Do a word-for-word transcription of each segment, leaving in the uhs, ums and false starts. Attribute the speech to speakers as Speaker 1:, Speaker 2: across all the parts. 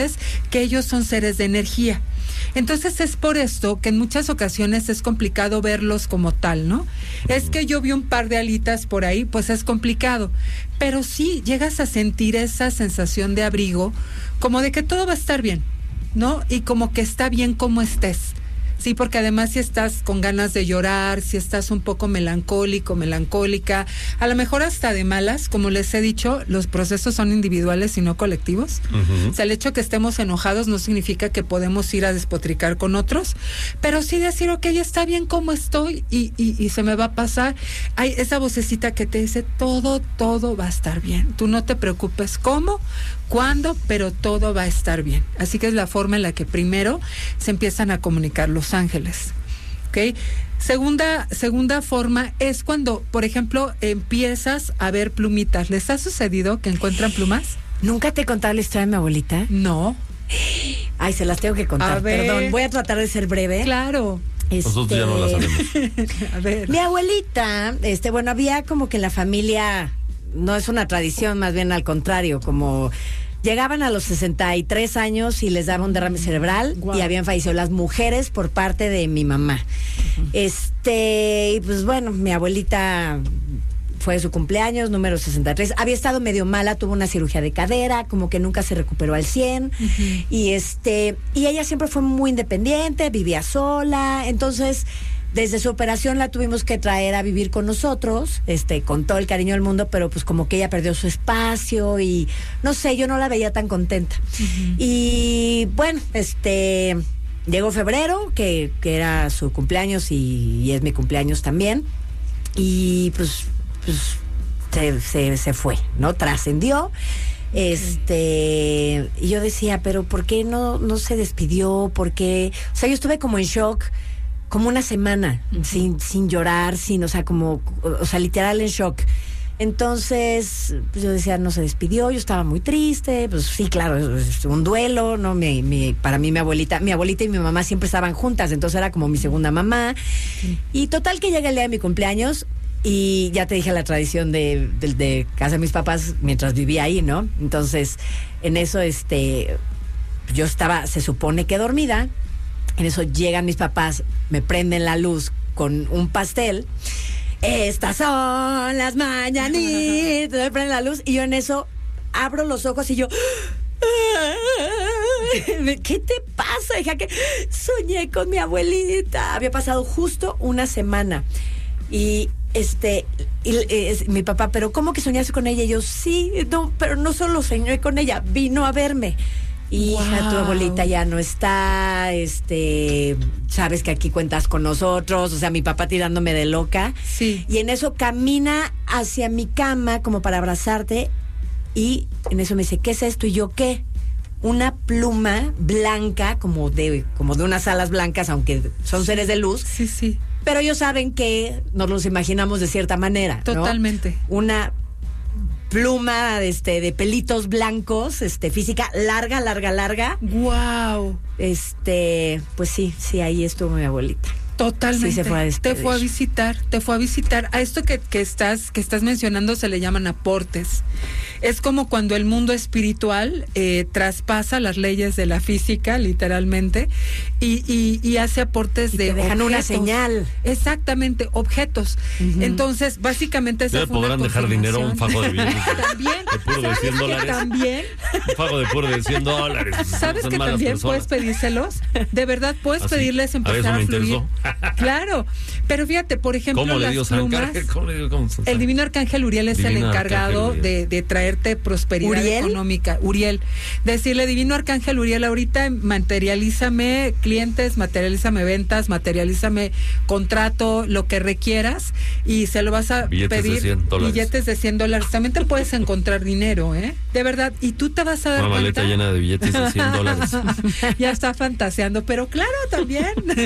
Speaker 1: que ellos son seres de energía. Entonces es por esto que en muchas ocasiones es complicado verlos como tal, ¿no? Es que yo vi un par de alitas por ahí, pues es complicado, pero sí llegas a sentir esa sensación de abrigo, como de que todo va a estar bien, ¿no? Y como que está bien como estés. Sí, porque además si estás con ganas de llorar, si estás un poco melancólico, melancólica, a lo mejor hasta de malas, como les he dicho, los procesos son individuales y no colectivos. Uh-huh. O sea, el hecho que estemos enojados no significa que podemos ir a despotricar con otros, pero sí decir, ok, está bien como estoy y, y, y se me va a pasar. Hay esa vocecita que te dice, todo, todo va a estar bien. Tú no te preocupes cómo, cuándo, pero todo va a estar bien. Así que es la forma en la que primero se empiezan a comunicar los ángeles. ¿Ok? Segunda, segunda forma es cuando, por ejemplo, empiezas a ver plumitas. ¿Les ha sucedido que encuentran plumas?
Speaker 2: ¿Nunca te he contado la historia de mi abuelita?
Speaker 1: No.
Speaker 2: Ay, se las tengo que contar.
Speaker 1: A ver.
Speaker 2: Perdón, voy a tratar de ser breve.
Speaker 1: Claro.
Speaker 2: Este...
Speaker 3: Nosotros ya no la sabemos.
Speaker 1: A ver.
Speaker 2: Mi abuelita, este, bueno, había como que en la familia, no es una tradición, más bien al contrario, como llegaban a los sesenta y tres años y les daba un derrame cerebral. Wow. Y habían fallecido las mujeres por parte de mi mamá. Uh-huh. Este, y pues bueno, mi abuelita fue su cumpleaños, número sesenta y tres. Había estado medio mala, tuvo una cirugía de cadera, como que nunca se recuperó al cien. Uh-huh. Y este, y ella siempre fue muy independiente, vivía sola, entonces desde su operación la tuvimos que traer a vivir con nosotros, este, con todo el cariño del mundo, pero pues como que ella perdió su espacio y no sé, yo no la veía tan contenta. Uh-huh. Y bueno, este, llegó febrero, que, que era su cumpleaños y, y es mi cumpleaños también, y pues, pues se, se, se fue, ¿no? Trascendió. Este, y yo decía, pero ¿por qué no, no se despidió? ¿Por qué? O sea, yo estuve como en shock como una semana, uh-huh. sin, sin llorar, sin, o sea, como, o sea, literal en shock. Entonces, pues yo decía, no se despidió, yo estaba muy triste, pues sí, claro, es un duelo, ¿no? Mi, mi, para mí mi abuelita, mi abuelita y mi mamá siempre estaban juntas, entonces era como mi segunda mamá. Uh-huh. Y total que llega el día de mi cumpleaños y ya te dije la tradición de, de, de casa de mis papás mientras vivía ahí, ¿no? Entonces, en eso, este, yo estaba, se supone que dormida. En eso llegan mis papás, me prenden la luz con un pastel. Estas son las mañanitas, me prenden la luz y yo en eso abro los ojos y yo, ¿qué te pasa, hija? Que soñé con mi abuelita. Había pasado justo una semana y este, y, es, mi papá, pero ¿cómo que soñaste con ella? Y yo, sí, no, pero no solo soñé con ella, vino a verme. Hija, wow. Tu abuelita ya no está, este, sabes que aquí cuentas con nosotros, o sea, mi papá tirándome de loca.
Speaker 1: Sí.
Speaker 2: Y en eso camina hacia mi cama como para abrazarte y en eso me dice, ¿qué es esto? Y yo, ¿qué? Una pluma blanca, como de, como de unas alas blancas, aunque son seres de luz.
Speaker 1: Sí, sí.
Speaker 2: Pero ellos saben que nos los imaginamos de cierta manera, ¿no?
Speaker 1: Totalmente.
Speaker 2: Una pluma este de pelitos blancos, este física larga, larga, larga.
Speaker 1: Wow.
Speaker 2: Este, pues sí, sí, ahí estuvo mi abuelita.
Speaker 1: Totalmente.
Speaker 2: Sí, se fue a despedir.
Speaker 1: Te fue a visitar, te fue a visitar. A esto que, que estás que estás mencionando se le llaman aportes. Es como cuando el mundo espiritual eh, traspasa las leyes de la física, literalmente, y, y, y hace aportes
Speaker 2: y
Speaker 1: de
Speaker 2: te dejan
Speaker 1: objetos.
Speaker 2: Una señal.
Speaker 1: Exactamente, objetos. Uh-huh. Entonces, básicamente esa
Speaker 3: ¿Le
Speaker 1: fue una
Speaker 3: podrán dejar dinero un fajo de billetes?
Speaker 1: También.
Speaker 3: De puro de cien dólares.
Speaker 1: También.
Speaker 3: Un fajo de puro de cien dólares.
Speaker 1: ¿Sabes que también personas? Puedes pedírselos? De verdad, puedes ¿Ah, sí? pedirles empezar a, a fluir. Claro, pero fíjate, por ejemplo,
Speaker 3: ¿Cómo
Speaker 1: las
Speaker 3: le
Speaker 1: plumas,
Speaker 3: ¿Cómo le ¿Cómo
Speaker 1: el divino arcángel Uriel es divino el encargado de, de traerte prosperidad
Speaker 2: ¿Uriel?
Speaker 1: económica. Uriel, decirle, divino arcángel Uriel, ahorita materialízame clientes, materialízame ventas, materialízame contrato, lo que requieras, y se lo vas a
Speaker 3: billetes
Speaker 1: pedir,
Speaker 3: de cien dólares.
Speaker 1: Billetes de cien dólares. También te puedes encontrar dinero, ¿eh? De verdad, y tú te vas a dar
Speaker 3: una maleta
Speaker 1: cuenta.
Speaker 3: Llena de billetes de cien dólares.
Speaker 1: Ya está fantaseando, pero claro, también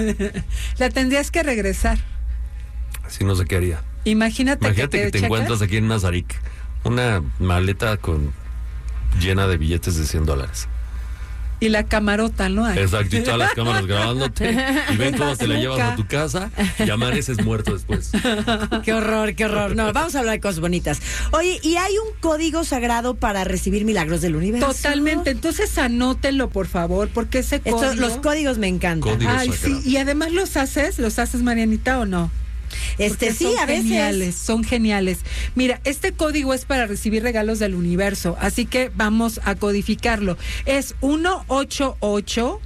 Speaker 1: la tendrías que regresar.
Speaker 3: Así no sé qué haría.
Speaker 1: Imagínate,
Speaker 3: Imagínate
Speaker 1: que
Speaker 3: que
Speaker 1: te,
Speaker 3: te encuentras aquí en Mazarik una maleta con llena de billetes de cien dólares.
Speaker 1: Y la camarota, ¿no? Ay.
Speaker 3: Exacto, y todas las cámaras grabándote. Y ven
Speaker 1: El
Speaker 3: cómo te la llevas
Speaker 1: bazooka.
Speaker 3: a tu casa y amaneces muerto después.
Speaker 2: Qué horror, qué horror. No, vamos a hablar de cosas bonitas. Oye, ¿y hay un código sagrado para recibir milagros del universo?
Speaker 1: Totalmente. Entonces anótenlo, por favor, porque ese
Speaker 2: Esto-
Speaker 1: código...
Speaker 2: los códigos me encantan.
Speaker 3: Código
Speaker 1: Ay,
Speaker 3: sagrado.
Speaker 1: sí. Y además los haces, los haces, Marianita, ¿o no?
Speaker 2: Este
Speaker 1: Porque
Speaker 2: sí,
Speaker 1: son
Speaker 2: a veces.
Speaker 1: geniales, son geniales. Mira, este código es para recibir regalos del universo, así que vamos a codificarlo. Es uno ocho ocho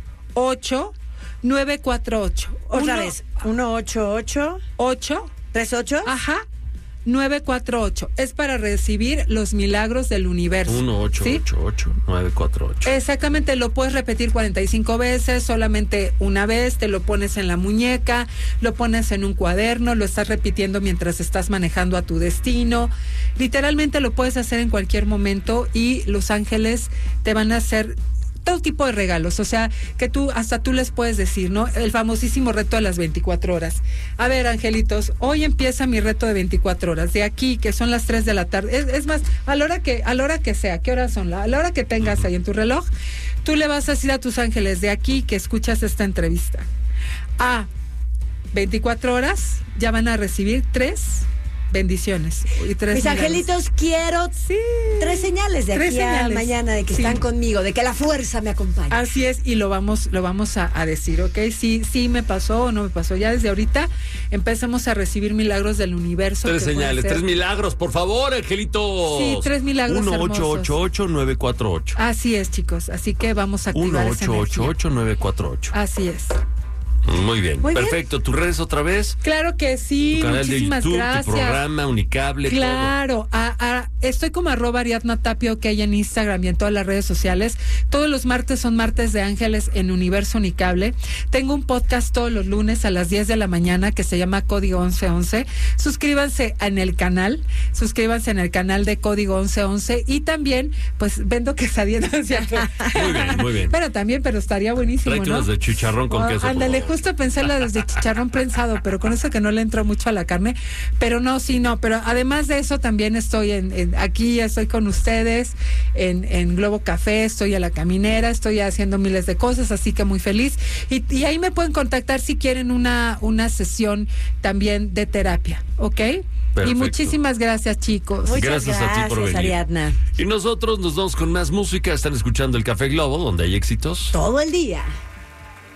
Speaker 1: ocho nueve cuatro ocho.
Speaker 2: Otra vez. uno ocho ocho
Speaker 1: ocho,
Speaker 2: tres ocho.
Speaker 1: ajá, nueve cuatro ocho. Es para recibir los milagros del universo.
Speaker 3: uno ocho ocho ocho nueve cuatro ocho.
Speaker 1: Exactamente, lo puedes repetir cuarenta y cinco veces, solamente una vez, te lo pones en la muñeca, lo pones en un cuaderno, lo estás repitiendo mientras estás manejando a tu destino. Literalmente lo puedes hacer en cualquier momento y los ángeles te van a hacer todo tipo de regalos, o sea, que tú, hasta tú les puedes decir, ¿no? El famosísimo reto de las veinticuatro horas. A ver, angelitos, hoy empieza mi reto de veinticuatro horas, de aquí, que son las tres de la tarde, es, es más, a la hora que, a la hora que sea, ¿qué horas son? A la hora que tengas ahí en tu reloj, tú le vas a decir a tus ángeles, de aquí, que escuchas esta entrevista, a veinticuatro horas, ya van a recibir tres bendiciones. Y tres
Speaker 2: Mis
Speaker 1: milagros.
Speaker 2: angelitos, quiero
Speaker 1: Sí.
Speaker 2: tres señales de
Speaker 1: Tres
Speaker 2: aquí a
Speaker 1: señales.
Speaker 2: mañana de que
Speaker 1: Sí.
Speaker 2: están conmigo, de que la fuerza me acompaña.
Speaker 1: Así es, y lo vamos, lo vamos a, a decir, ¿ok? Sí, sí me pasó o no me pasó. Ya desde ahorita empecemos a recibir milagros del universo.
Speaker 3: Tres
Speaker 1: que pueden
Speaker 3: señales,
Speaker 1: ser-
Speaker 3: tres milagros, por favor, angelitos.
Speaker 1: Sí, tres milagros
Speaker 3: uno ocho ocho ocho nueve cuatro ocho.
Speaker 1: Así es, chicos. Así que vamos a activar
Speaker 3: uno
Speaker 1: esa
Speaker 3: ocho ocho
Speaker 1: energía.
Speaker 3: ocho nueve cuatro ocho.
Speaker 1: Así es.
Speaker 3: Muy bien,
Speaker 2: Muy bien.
Speaker 3: perfecto. ¿Tus redes otra vez?
Speaker 1: Claro que sí.
Speaker 3: Tu canal de
Speaker 1: Muchísimas
Speaker 3: YouTube,
Speaker 1: gracias.
Speaker 3: tu programa, Unicable,
Speaker 1: Claro, a- a- estoy como arroba Ariadna Tapio, que hay en Instagram y en todas las redes sociales. Todos los martes son martes de ángeles en Universo Unicable. Tengo un podcast todos los lunes a las diez de la mañana que se llama Código once once. Suscríbanse en el canal, suscríbanse en el canal de Código once once y también, pues, vendo quesadillas. ¿No es cierto?
Speaker 3: todo. Muy bien, muy bien.
Speaker 1: Pero también, pero estaría buenísimo,
Speaker 3: Tráete
Speaker 1: ¿no?
Speaker 3: unas de chicharrón con
Speaker 1: Ah,
Speaker 3: queso. por
Speaker 1: Ándale,
Speaker 3: favor.
Speaker 1: justo pensé en las de chicharrón prensado, pero con eso que no le entro mucho a la carne. Pero no, sí, no. Pero además de eso, también estoy en, en- aquí, estoy con ustedes en, en Globo Café, estoy a la caminera, estoy haciendo miles de cosas, así que muy feliz. Y, y ahí me pueden contactar si quieren una, una sesión también de terapia, ¿ok?
Speaker 3: Perfecto.
Speaker 1: Y muchísimas gracias, chicos.
Speaker 2: Muchas
Speaker 3: Gracias a ti por
Speaker 2: gracias,
Speaker 3: venir.
Speaker 2: Ariadna.
Speaker 3: Y nosotros nos vamos con más música. Están escuchando el Café Globo, donde hay éxitos.
Speaker 2: Todo el día.